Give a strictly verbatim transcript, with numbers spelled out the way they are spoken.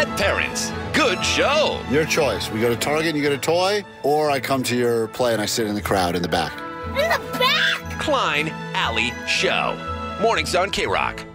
parents. Good show. Your choice. We go to Target and you get a toy, or I come to your play and I sit in the crowd in the back. In the back? Klein Alley Show. Mornings on K-Rock.